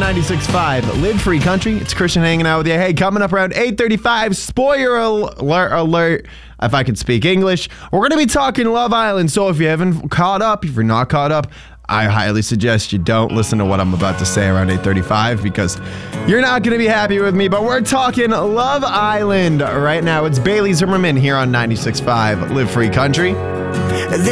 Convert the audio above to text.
96.5 Live Free Country. It's Christian hanging out with you. Hey, coming up around 8:35, spoiler alert, if I can speak English, we're going to be talking Love Island. So if you haven't caught up, if you're not caught up, I highly suggest you don't listen to what I'm about to say around 8:35 because you're not going to be happy with me. But we're talking Love Island right now. It's Bailey Zimmerman here on 96.5 Live Free Country.